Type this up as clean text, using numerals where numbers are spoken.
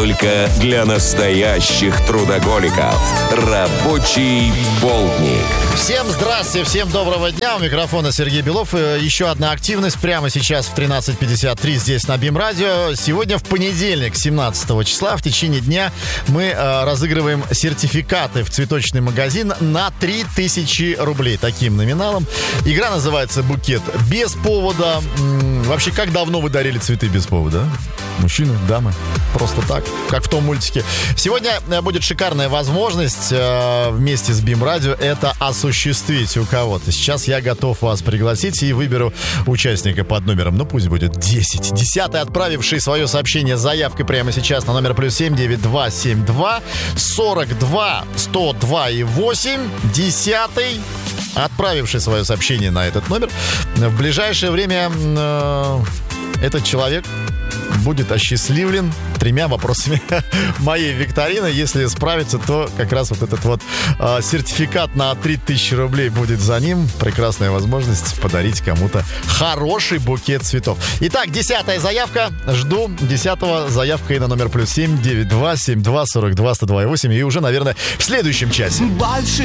только для настоящих трудоголиков. Рабочий полдник. Всем здравствуйте, всем доброго дня. У микрофона Сергей Белов. Еще одна активность прямо сейчас в 13:53 здесь на БИМ Радио. Сегодня в понедельник, 17 числа, в течение дня мы разыгрываем сертификаты в цветочный магазин на 3000 рублей. Таким номиналом. Игра называется «Букет без повода». Вообще, как давно вы дарили цветы без повода? Мужчины, дамы? Просто так, как в том мультике. Сегодня будет шикарная возможность вместе с БИМ Радио это осуществить у кого-то. Сейчас я готов вас пригласить и выберу участника под номером, ну пусть будет 10. 10-й, отправивший свое сообщение с заявкой прямо сейчас на номер +7 9272 42 102 и 8. 10-й, отправивший свое сообщение на этот номер. В ближайшее время этот человек будет осчастливлен 3 вопросами моей викторины. Если справится, то как раз вот этот вот сертификат на 3000 рублей будет за ним. Прекрасная возможность подарить кому-то хороший букет цветов. Итак, 10-я заявка. Жду 10-го заявкой на номер +7 9272 42 102 8. И уже, наверное, в следующем часе.